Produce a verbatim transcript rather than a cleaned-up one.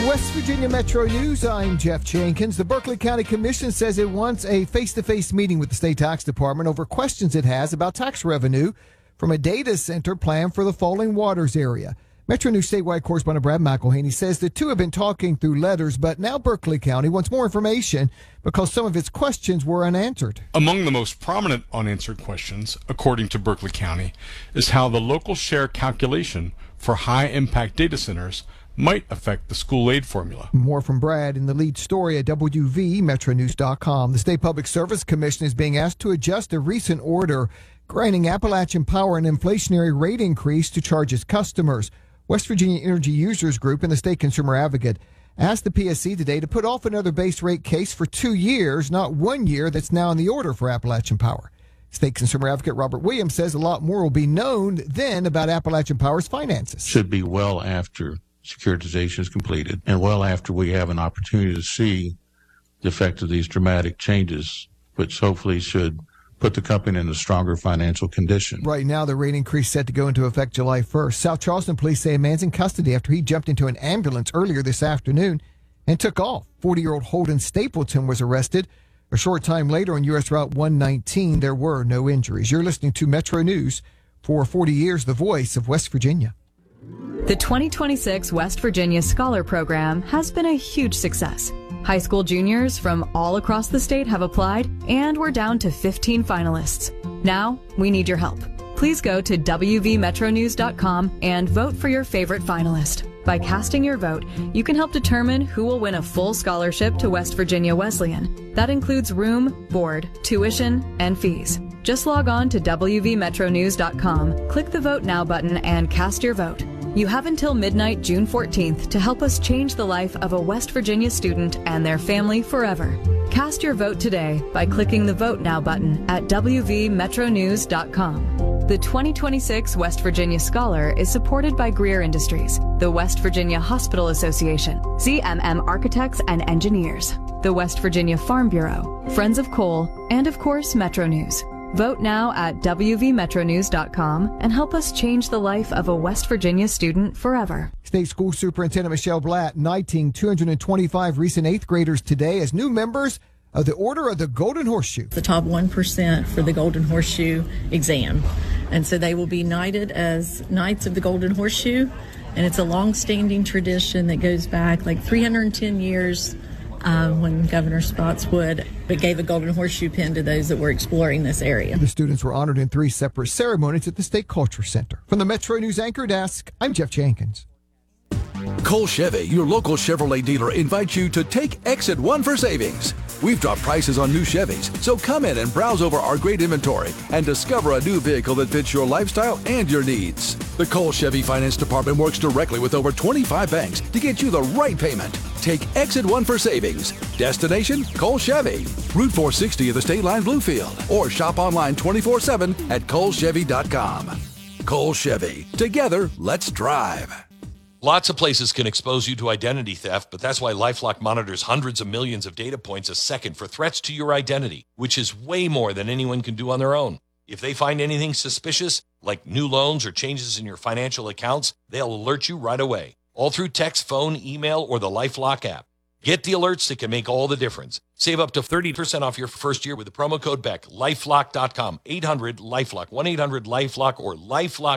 West Virginia Metro News, I'm Jeff Jenkins. The Berkeley County Commission says it wants a face-to-face meeting with the state tax department over questions it has about tax revenue from a data center planned for the Falling Waters area. Metro News statewide correspondent Brad McElhaney says the two have been talking through letters, but now Berkeley County wants more information because some of its questions were unanswered. Among the most prominent unanswered questions, according to Berkeley County, is how the local share calculation for high-impact data centers might affect the school aid formula. More from Brad in the lead story at W V Metro News dot com. The State Public Service Commission is being asked to adjust a recent order granting Appalachian Power an inflationary rate increase to charge its customers. West Virginia Energy Users Group and the State Consumer Advocate asked the P S C today to put off another base rate case for two years, not one year that's now in the order for Appalachian Power. State Consumer Advocate Robert Williams says a lot more will be known then about Appalachian Power's finances. Should be well after securitization is completed and well after we have an opportunity to see the effect of these dramatic changes, which hopefully should put the company in a stronger financial condition. Right now, the rate increase set to go into effect July first. South Charleston police say a man's in custody after he jumped into an ambulance earlier this afternoon and took off. forty-year-old Holden Stapleton was arrested. A short time later on U S Route one nineteen, there were no injuries. You're listening to Metro News. For forty years, the voice of West Virginia. The twenty twenty-six West Virginia Scholar Program has been a huge success. High school juniors from all across the state have applied, and we're down to fifteen finalists. Now, we need your help. Please go to W V Metro News dot com and vote for your favorite finalist. By casting your vote, you can help determine who will win a full scholarship to West Virginia Wesleyan. That includes room, board, tuition, and fees. Just log on to W V Metro News dot com, click the Vote Now button, and cast your vote. You have until midnight June fourteenth to help us change the life of a West Virginia student and their family forever. Cast your vote today by clicking the Vote Now button at W V Metro News dot com. The twenty twenty-six West Virginia Scholar is supported by Greer Industries, the West Virginia Hospital Association, Z M M Architects and Engineers, the West Virginia Farm Bureau, Friends of Coal, and of course Metro News. Vote now at W V Metro News dot com and help us change the life of a West Virginia student forever. State School Superintendent Michelle Blatt knighting two hundred twenty-five recent eighth graders today as new members of the Order of the Golden Horseshoe. The top one percent for the Golden Horseshoe exam. And so they will be knighted as Knights of the Golden Horseshoe. And it's a long-standing tradition that goes back like three hundred ten years. Uh, when Governor Spotswood gave a Golden Horseshoe pin to those that were exploring this area. The students were honored in three separate ceremonies at the State Culture Center. From the Metro News Anchor Desk, I'm Jeff Jenkins. Cole Chevy, your local Chevrolet dealer, invites you to take Exit One for savings. We've dropped prices on new Chevys, so come in and browse over our great inventory and discover a new vehicle that fits your lifestyle and your needs. The Cole Chevy Finance Department works directly with over twenty-five banks to get you the right payment. Take Exit One for savings. Destination, Cole Chevy. Route four sixty of the State Line Bluefield. Or shop online twenty-four seven at Cole Chevy dot com. Cole Chevy. Together, let's drive. Lots of places can expose you to identity theft, but that's why LifeLock monitors hundreds of millions of data points a second for threats to your identity, which is way more than anyone can do on their own. If they find anything suspicious, like new loans or changes in your financial accounts, they'll alert you right away, all through text, phone, email, or the LifeLock app. Get the alerts that can make all the difference. Save up to thirty percent off your first year with the promo code B E C K. LifeLock dot com. eight hundred LifeLock. one eight hundred LifeLock or LifeLock.